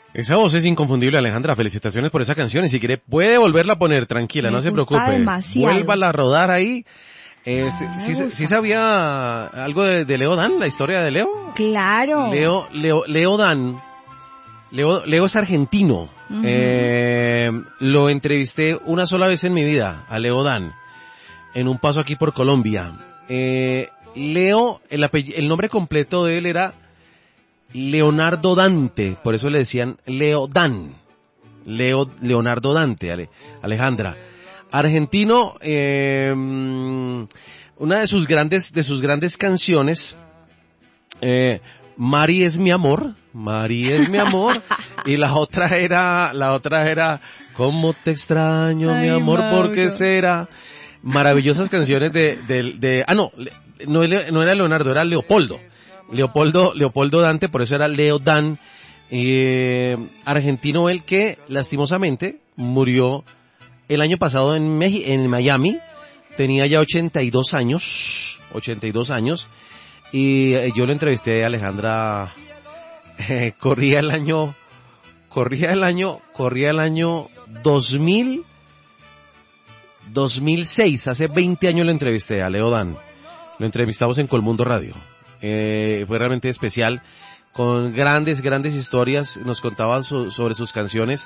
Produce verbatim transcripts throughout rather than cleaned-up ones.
Esa voz es inconfundible, Alejandra. Felicitaciones por esa canción. Y si quiere, puede volverla a poner, tranquila, Me no se gusta preocupe. demasiado. Vuélvala a rodar ahí. Eh, Ah, sí, me sí, gusta. sí sabía algo de, de Leo Dan, la historia de Leo. Claro. Leo, Leo, Leo Dan. Leo, Leo es argentino. Ujú. Eh, lo entrevisté una sola vez en mi vida, a Leo Dan, en un paso aquí por Colombia. Eh, Leo, el, apell- el nombre completo de él era Leonardo Dante, por eso le decían Leo Dan. Leo, Leonardo Dante, Ale, Alejandra. Argentino, eh, una de sus grandes, de sus grandes canciones, eh, Mari es mi amor, Mari es mi amor, y la otra era, la otra era, ¿cómo te extraño, Ay, mi amor, Mauro. por qué será? Maravillosas canciones de, de, de, ah no, le- no, le- no era Leonardo, era Leopoldo, Leopoldo, Leopoldo Dante, por eso era Leo Dan, eh, argentino él que lastimosamente murió el año pasado en Meji- en Miami, tenía ya ochenta y dos años, ochenta y dos años, y eh, yo lo entrevisté a Alejandra, eh, corría el año, corría el año, corría el año dos mil, dos mil seis, hace veinte años lo entrevisté a Leo Dan, lo entrevistamos en Colmundo Radio, eh, fue realmente especial, con grandes, grandes historias, nos contaba so- sobre sus canciones,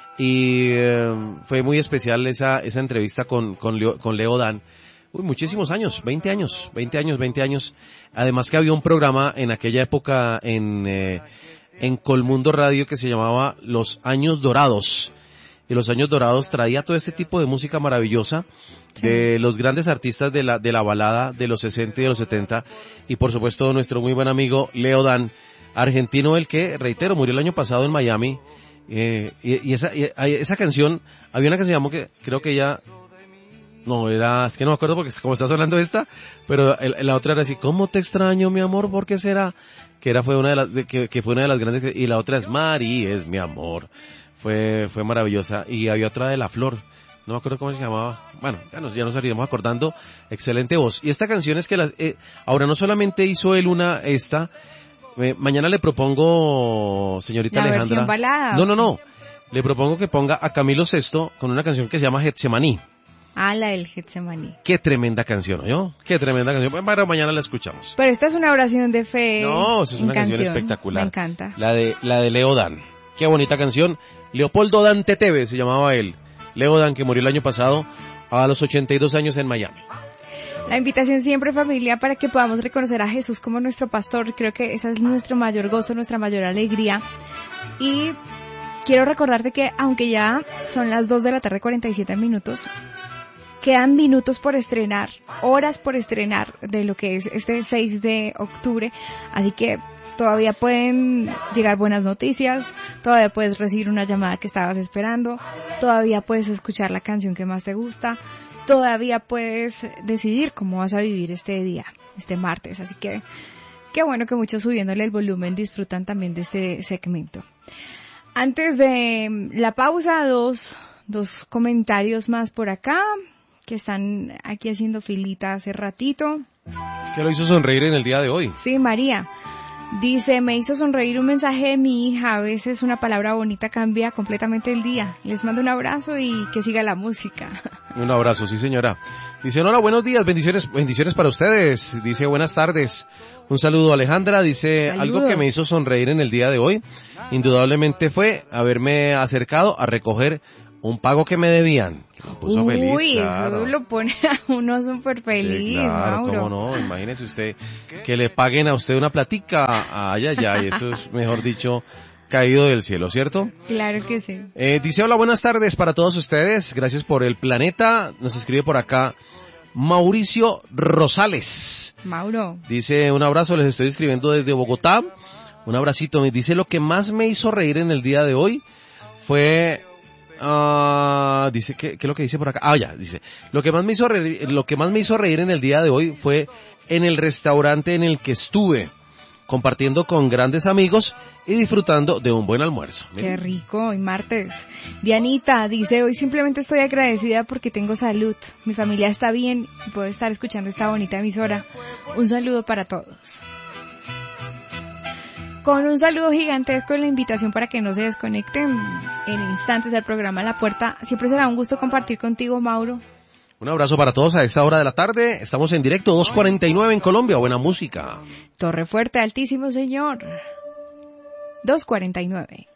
y eh, fue muy especial esa, esa entrevista con, con Leo, con Leo Dan. Uy, muchísimos años, veinte años, veinte años, veinte años. Además que había un programa en aquella época en, eh, en Colmundo Radio que se llamaba Los Años Dorados. Y Los Años Dorados traía todo este tipo de música maravillosa de los grandes artistas de la, de la balada de los sesenta y de los setenta. Y por supuesto nuestro muy buen amigo Leo Dan, argentino, el que, reitero, murió el año pasado en Miami. Eh, y, y esa, y, esa canción, había una que se llamó que creo que ya... No, era, es que no me acuerdo porque como estás hablando de esta, pero el, la otra era así, ¿cómo te extraño, mi amor? ¿Por qué será? Que era, fue una de las, de, que, que fue una de las grandes, y la otra es Mari, es mi amor. Fue, fue maravillosa. Y había otra de La Flor, no me acuerdo cómo se llamaba. Bueno, ya nos, ya nos iremos acordando. Excelente voz. Y esta canción es que las, eh, ahora no solamente hizo él una, esta, eh, mañana le propongo, señorita La Alejandra. versión balada. No, no, no. Le propongo que ponga a Camilo Sesto con una canción que se llama Getsemaní. Ah, la del Getsemaní. Qué tremenda canción, ¿no? Qué tremenda canción. Pues para mañana la escuchamos. Pero esta es una oración de fe. No, eso es en una canción, espectacular. Me encanta. La de, la de Leo Dan. Qué bonita canción. Leopoldo Dante Tevez se llamaba él. Leo Dan, que murió el año pasado a los ochenta y dos años en Miami. La invitación siempre, familia, para que podamos reconocer a Jesús como nuestro pastor. Creo que esa es nuestro mayor gozo, nuestra mayor alegría. Y quiero recordarte que aunque ya son las dos de la tarde, cuarenta y siete minutos, quedan minutos por estrenar, horas por estrenar de lo que es este seis de octubre, así que todavía pueden llegar buenas noticias, todavía puedes recibir una llamada que estabas esperando, todavía puedes escuchar la canción que más te gusta, todavía puedes decidir cómo vas a vivir este día, este martes, así que qué bueno que muchos subiéndole el volumen disfrutan también de este segmento. Antes de la pausa, dos, dos comentarios más por acá, que están aquí haciendo filita hace ratito. ¿Qué lo hizo sonreír en el día de hoy? Sí, María. Dice, me hizo sonreír un mensaje de mi hija. A veces una palabra bonita cambia completamente el día. Les mando un abrazo y que siga la música. Un abrazo, sí señora. Dice, hola, buenos días, bendiciones, bendiciones para ustedes. Dice, buenas tardes. Un saludo, Alejandra. Dice, Saludos. algo que me hizo sonreír en el día de hoy, indudablemente fue haberme acercado a recoger un pago que me debían. Me puso Uy, feliz, claro. eso lo pone a uno súper feliz, Sí, claro, Mauro. cómo no, imagínese usted que le paguen a usted una platica, ay, ay, ay, eso es, mejor dicho, caído del cielo, ¿cierto? Claro que sí. Eh, dice, hola, buenas tardes para todos ustedes, gracias por el planeta, nos escribe por acá Mauricio Rosales. Mauro. Dice, un abrazo, les estoy escribiendo desde Bogotá, un abracito, me dice, lo que más me hizo reír en el día de hoy fue... Uh, dice, ¿qué, ¿qué es lo que dice por acá? Ah, ya, dice, lo que más me hizo reír, lo que más me hizo reír en el día de hoy fue en el restaurante en el que estuve, compartiendo con grandes amigos y disfrutando de un buen almuerzo. Qué Miren. Rico, hoy martes. Dianita dice, hoy simplemente estoy agradecida porque tengo salud, mi familia está bien y puedo estar escuchando esta bonita emisora. Un saludo para todos. Con un saludo gigantesco y la invitación para que no se desconecten en instantes al programa La Puerta. Siempre será un gusto compartir contigo, Mauro. Un abrazo para todos a esta hora de la tarde. Estamos en directo, dos cuarenta y nueve en Colombia. Buena música. Torre Fuerte, altísimo señor. dos cuarenta y nueve.